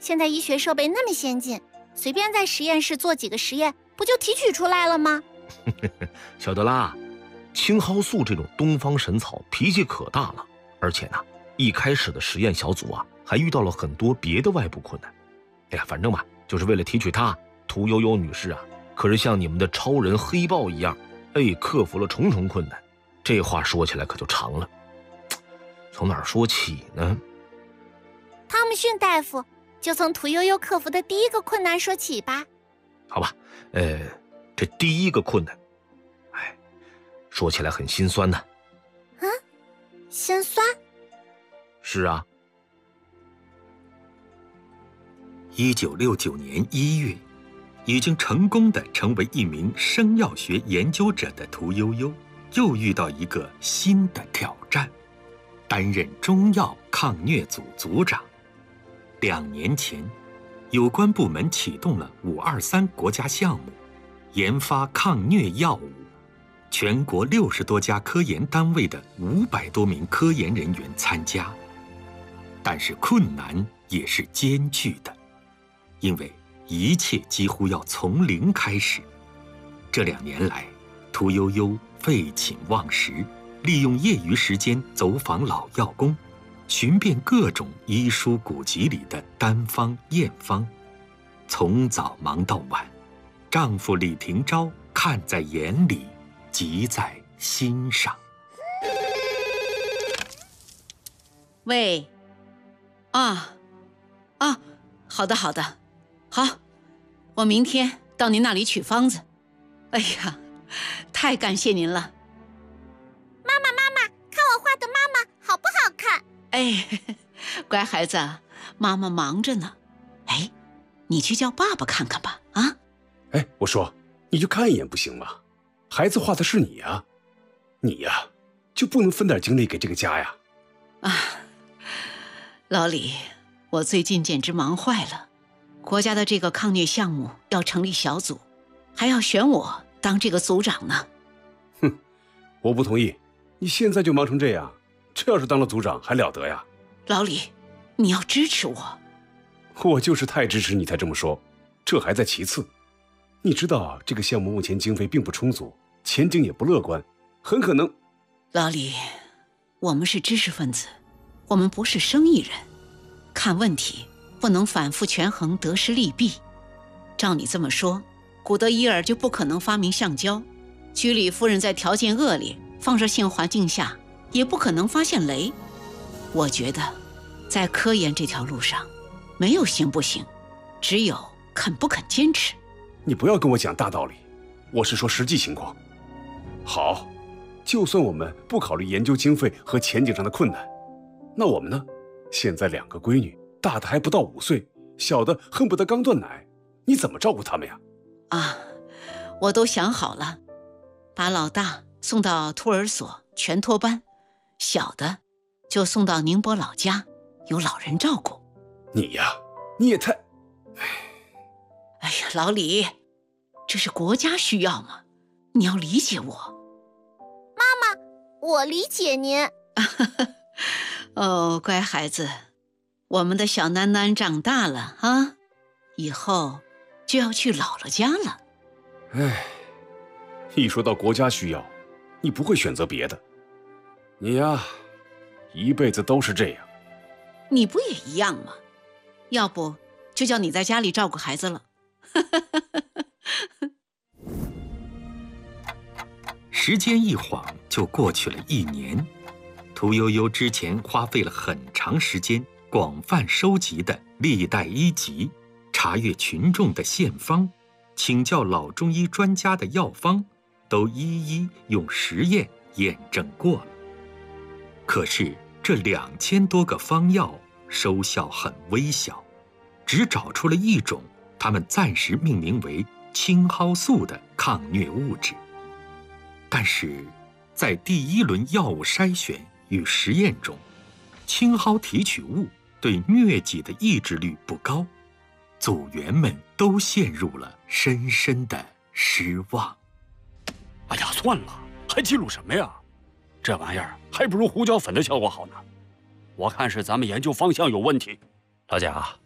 现在医学设备那么先进，随便在实验室做几个实验，不就提取出来了吗？ 小德拉，青蒿素这种东方神草脾气可大了，而且呢，一开始的实验小组啊，还遇到了很多别的外部困难。哎呀，反正吧，就是为了提取它，屠呦呦女士啊，可是像你们的超人黑豹一样，克服了重重困难。这话说起来可就长了，从哪儿说起呢？ 汤姆逊大夫，就从屠呦呦克服的第一个困难说起吧。 好吧，这第一个困难，说起来很心酸呢。 心酸？ 是啊。 1969年1月，已经成功的成为一名生药学研究者的屠呦呦，又遇到一个新的挑战，担任中药抗疟组组长。2年前，有关部门启动了523国家项目，研发抗疟药物。全国60多家科研单位的500多名科研人员参加，但是困难也是艰巨的，因为一切几乎要从零开始。这2年来，屠呦呦废寝忘食，利用业余时间走访老药工，寻遍各种医书古籍里的单方验方，从早忙到晚。丈夫李廷钊看在眼里，急在心上。 喂，好的，好，我明天到您那里取方子。哎呀，太感谢您了。 妈妈，看我画的妈妈好不好看？ 乖孩子，妈妈忙着呢。你去叫爸爸看看吧。 我说，你就看一眼不行吗？孩子画的是你呀，你呀，就不能分点精力给这个家呀？ 老李，我最近简直忙坏了。国家的这个抗疟项目要成立小组，还要选我当这个组长呢。 哼，我不同意。你现在就忙成这样，这要是当了组长还了得呀？ 老李，你要支持我。 我就是太支持你才这么说，这还在其次。你知道这个项目目前经费并不充足，前景也不乐观，很可能…… 老李，我们是知识分子，我们不是生意人，看问题不能反复权衡得失利弊。照你这么说，古德伊尔就不可能发明橡胶，居里夫人在条件恶劣、放射性环境下也不可能发现镭。我觉得，在科研这条路上，没有行不行，只有肯不肯坚持。 你不要跟我讲大道理，我是说实际情况。好，就算我们不考虑研究经费和前景上的困难，那我们呢？现在2个闺女，大的还不到5岁，小的恨不得刚断奶，你怎么照顾他们呀？ 我都想好了，把老大送到托儿所全托班，小的就送到宁波老家，有老人照顾。 你呀，你也太…… 哎呀，老李，这是国家需要嘛，你要理解我。 妈妈，我理解您。 哦，乖孩子，我们的小囡囡长大了啊，以后就要去姥姥家了。 一说到国家需要，你不会选择别的。你呀，一辈子都是这样。 你不也一样吗？要不就叫你在家里照顾孩子了。 时间一晃就过去了1年，屠呦呦之前花费了很长时间广泛收集的历代医籍，查阅群众的现方，请教老中医专家的药方，都一一用实验验证过了。可是这2000多个方药收效很微小，只找出了一种他们暂时命名为青蒿素的抗疟物质。但是在第1轮药物筛选与实验中，青蒿提取物对疟疾的抑制率不高，组员们都陷入了深深的失望。 哎呀，算了，还记录什么呀？这玩意儿还不如胡椒粉的效果好呢。我看是咱们研究方向有问题。 老贾，